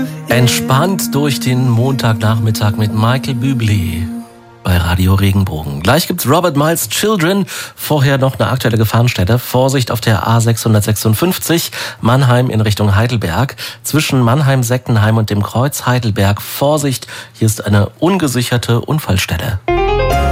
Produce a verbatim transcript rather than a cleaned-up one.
Entspannt durch den Montagnachmittag mit Michael Bublé bei Radio Regenbogen. Gleich gibt's Robert Miles Children. Vorher noch eine aktuelle Gefahrenstelle. Vorsicht auf der A sechshundertsechsundfünfzig, Mannheim in Richtung Heidelberg. Zwischen Mannheim-Seckenheim und dem Kreuz Heidelberg. Vorsicht, hier ist eine ungesicherte Unfallstelle.